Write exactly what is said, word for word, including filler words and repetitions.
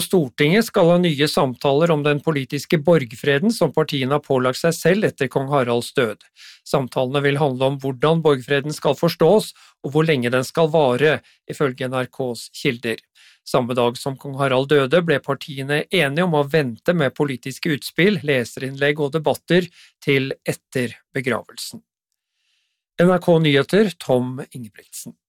Stortinget skal ha nye samtaler om den politiske borgfreden som partiene har pålagt seg selv etter kong Haralds død. Samtalene vil handle om hvordan borgfreden skal forstås og hvor lenge den skal vare, ifølge N R K's kilder. Samme dag som kong Harald døde ble partiene enige om å vente med politiske utspill, leserinnlegg og debatter til etter begravelsen. N R K Nyheter, Tom Ingebrigtsen.